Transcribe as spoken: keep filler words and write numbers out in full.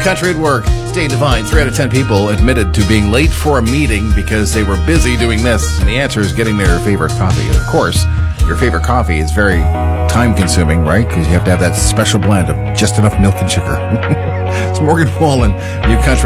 Country at Work. Stay divine. Three out of ten people admitted to being late for a meeting because they were busy doing this. And the answer is getting their favorite coffee. And of course, your favorite coffee is very time-consuming, right? Because you have to have that special blend of just enough milk and sugar. It's Morgan Wallen, New Country.